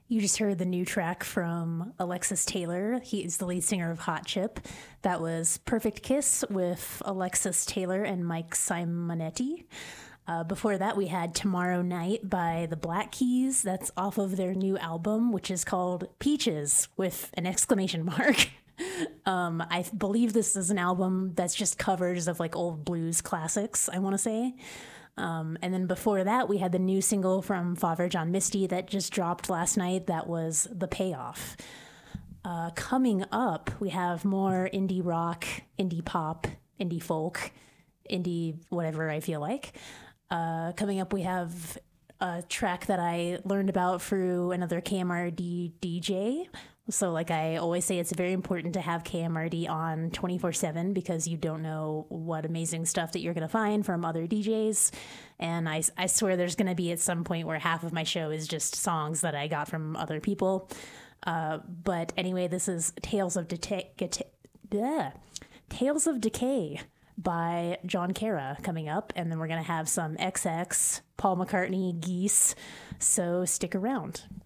You just heard the new track from Alexis Taylor. He is the lead singer of Hot Chip. That was Perfect Kiss with Alexis Taylor and Mike Simonetti. Before that, we had Tomorrow Night by the Black Keys. That's off of their new album, which is called Peaches with an exclamation mark. I believe this is an album that's just covers of like old blues classics, I want to say. And then before that, we had the new single from Father John Misty that just dropped last night. That was The Payoff. Coming up, we have more indie rock, indie pop, indie folk, indie whatever I feel like. Coming up, we have a track that I learned about through another KMRD DJ. So like I always say, it's very important to have KMRD on 24/7 because you don't know what amazing stuff that you're going to find from other DJs. And I swear there's going to be at some point where half of my show is just songs that I got from other people. But anyway, this is Tales of Decay by John Cara coming up. And then we're going to have some XX, Paul McCartney, Geese. So stick around.